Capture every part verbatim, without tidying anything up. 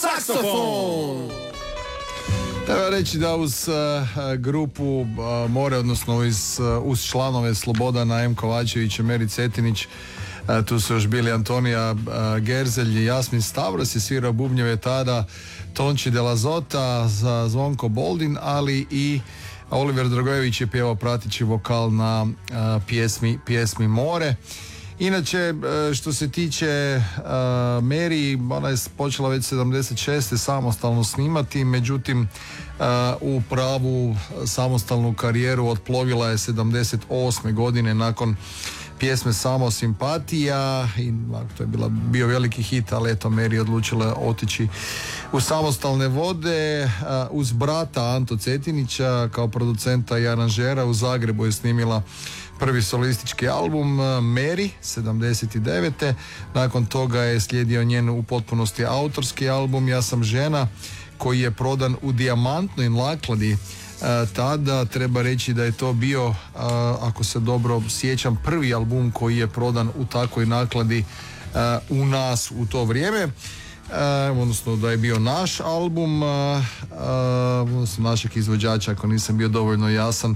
Saksofon! Treba reći da uz uh, grupu uh, More, odnosno uz, uh, uz članove Slobodana M. Kovačevića, Meri Cetinić, uh, tu su još bili Antonija uh, Gerzelj i Jasmin Stavros, je svirao bubnjeve tada Tonči de la Zota, za Zvonko Boldin, ali i Oliver Dragojević je pjevao pratići vokal na uh, pjesmi, pjesmi More. Inače, što se tiče uh, Mary, ona je počela već sedamdeset šeste samostalno snimati, međutim uh, u pravu samostalnu karijeru otplovila je sedamdeset osme godine nakon pjesme Samo simpatija, i to je bila, bio veliki hit, ali eto, Mary odlučila otići u samostalne vode. Uh, uz brata Anto Cetinića kao producenta i aranžera u Zagrebu je snimila prvi solistički album Mary sedamdeset devete. Nakon toga je slijedio njen u potpunosti autorski album Ja sam žena, koji je prodan u dijamantnoj nakladi. Tada treba reći da je to bio, ako se dobro sjećam, prvi album koji je prodan u takvoj nakladi u nas u to vrijeme. Odnosno da je bio naš album, odnosno našeg izvođača, ako nisam bio dovoljno jasan.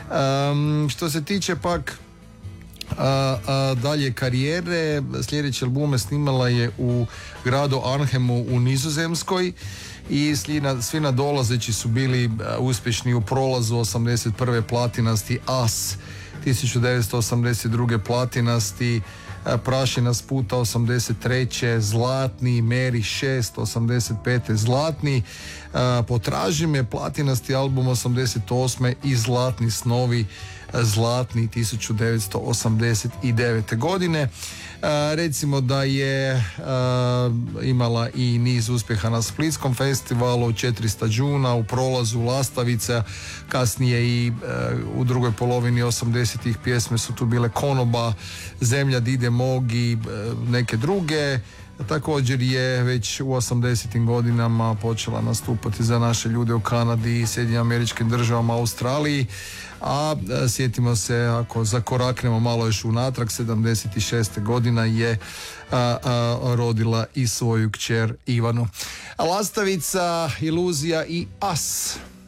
Um, što se tiče pak uh, uh, dalje karijere, sljedeće albume snimala je u gradu Arnhemu u Nizozemskoj i svi nadolazeći su bili uh, uspješni u prolazu. Osamdeset prve platinasti As, tisuću devetsto osamdeset druge platinasti uh, Prašina s puta, osamdeset treće zlatni, Mary šest, osamdeset pete zlatni, uh, Potraži me platinasti album osamdeset osme i Zlatni snovi zlatni tisuću devetsto osamdeset devete godine. Uh, recimo da je uh, imala i niz uspjeha na Splitskom festivalu, četiristo džuna, u prolazu Lastavica, kasnije i uh, u drugoj polovini osamdesetih pjesme su tu bile Konoba, Zemlja Dide mog i uh, neke druge. Također je već u osamdesetim godinama počela nastupati za naše ljude u Kanadi, Sjedinjenim Američkim Državama, Australiji, a sjetimo se, ako zakoraknemo malo još unatrag, sedamdeset šeste godina je a, a, rodila i svoju kćer Ivanu. Lastavica, Iluzija i As.